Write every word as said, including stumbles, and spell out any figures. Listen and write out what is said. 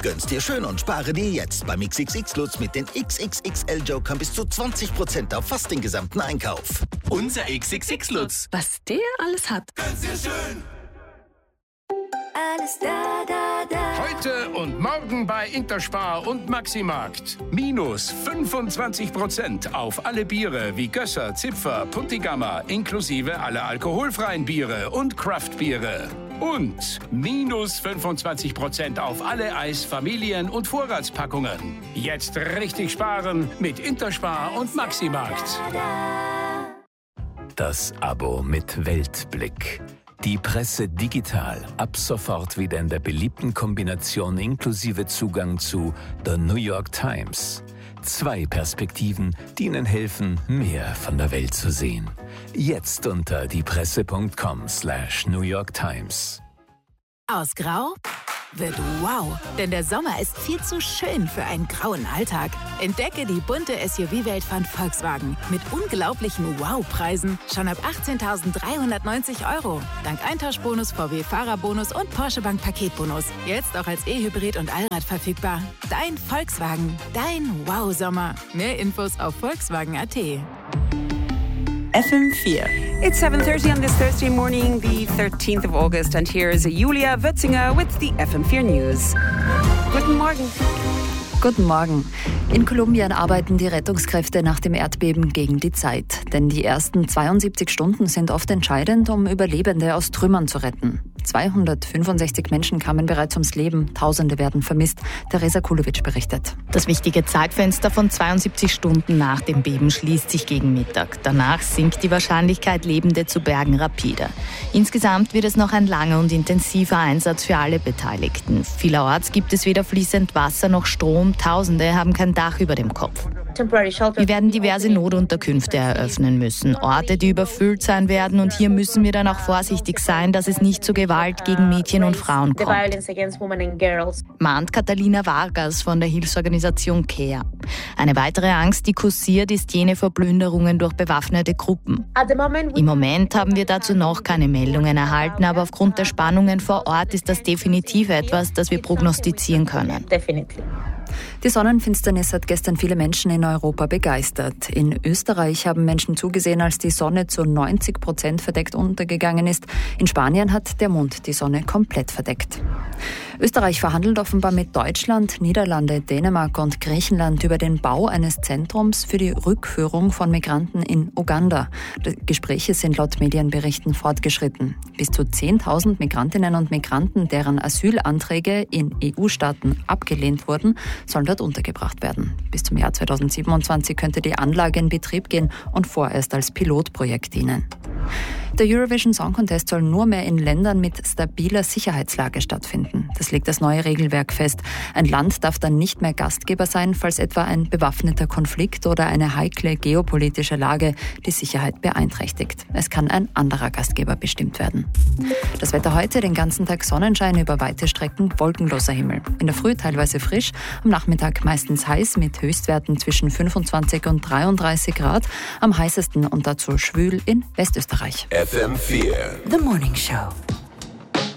Gönn's dir schön und spare dir jetzt beim X X X-Lutz mit den X X X L-Jokern bis zu zwanzig Prozent auf fast den gesamten Einkauf. Unser X X X-Lutz. Was der alles hat. Gönn's dir schön. Alles da, da, da. Heute und morgen bei Interspar und Maximarkt. Minus fünfundzwanzig Prozent auf alle Biere wie Gösser, Zipfer, Puntigammer, inklusive aller alkoholfreien Biere und Craftbiere. Und minus fünfundzwanzig Prozent auf alle Eis-, Familien- und Vorratspackungen. Jetzt richtig sparen mit Interspar und Maximarkt. Das Abo mit Weltblick. Die Presse digital, ab sofort wieder in der beliebten Kombination inklusive Zugang zu The New York Times. Zwei Perspektiven, die Ihnen helfen, mehr von der Welt zu sehen. Jetzt unter diepresse.com slash New York Times. Aus Grau wird wow, denn der Sommer ist viel zu schön für einen grauen Alltag. Entdecke die bunte S U V-Welt von Volkswagen mit unglaublichen Wow-Preisen schon ab achtzehntausenddreihundertneunzig Euro. Dank Eintauschbonus, V W-Fahrerbonus und Porsche Bank Paketbonus. Jetzt auch als E-Hybrid und Allrad verfügbar. Dein Volkswagen, dein Wow-Sommer. Mehr Infos auf volkswagen punkt a t. F M vier. It's seven thirty on this Thursday morning, the thirteenth of August, and here's Julia Wötzinger with the F M vier News. Guten Morgen. Guten Morgen. In Kolumbien arbeiten die Rettungskräfte nach dem Erdbeben gegen die Zeit. Denn die ersten zweiundsiebzig Stunden sind oft entscheidend, um Überlebende aus Trümmern zu retten. zweihundertfünfundsechzig Menschen kamen bereits ums Leben, Tausende werden vermisst. Teresa Kulowitsch berichtet. Das wichtige Zeitfenster von zweiundsiebzig Stunden nach dem Beben schließt sich gegen Mittag. Danach sinkt die Wahrscheinlichkeit, Lebende zu bergen, rapide. Insgesamt wird es noch ein langer und intensiver Einsatz für alle Beteiligten. Vielerorts gibt es weder fließend Wasser noch Strom. Tausende haben kein Dach über dem Kopf. Wir werden diverse Notunterkünfte eröffnen müssen, Orte, die überfüllt sein werden, und hier müssen wir dann auch vorsichtig sein, dass es nicht zu Gewalt gegen Mädchen und Frauen kommt, mahnt Catalina Vargas von der Hilfsorganisation CARE. Eine weitere Angst, die kursiert, ist jene vor Plünderungen durch bewaffnete Gruppen. Im Moment haben wir dazu noch keine Meldungen erhalten, aber aufgrund der Spannungen vor Ort ist das definitiv etwas, das wir prognostizieren können. Die Sonnenfinsternis hat gestern viele Menschen in Europa begeistert. In Österreich haben Menschen zugesehen, als die Sonne zu neunzig Prozent verdeckt untergegangen ist. In Spanien hat der Mond die Sonne komplett verdeckt. Österreich verhandelt offenbar mit Deutschland, Niederlande, Dänemark und Griechenland über den Bau eines Zentrums für die Rückführung von Migranten in Uganda. Die Gespräche sind laut Medienberichten fortgeschritten. Bis zu zehntausend Migrantinnen und Migranten, deren Asylanträge in E U-Staaten abgelehnt wurden, sollen dort untergebracht werden. Bis zum Jahr zweitausendsiebenundzwanzig könnte die Anlage in Betrieb gehen und vorerst als Pilotprojekt dienen. Der Eurovision Song Contest soll nur mehr in Ländern mit stabiler Sicherheitslage stattfinden. Das legt das neue Regelwerk fest. Ein Land darf dann nicht mehr Gastgeber sein, falls etwa ein bewaffneter Konflikt oder eine heikle geopolitische Lage die Sicherheit beeinträchtigt. Es kann ein anderer Gastgeber bestimmt werden. Das Wetter heute: den ganzen Tag Sonnenschein, über weite Strecken wolkenloser Himmel. In der Früh teilweise frisch, am Nachmittag meistens heiß mit Höchstwerten zwischen fünfundzwanzig und dreiunddreißig Grad. Am heißesten und dazu schwül in Westösterreich. F M vier. The Morning Show.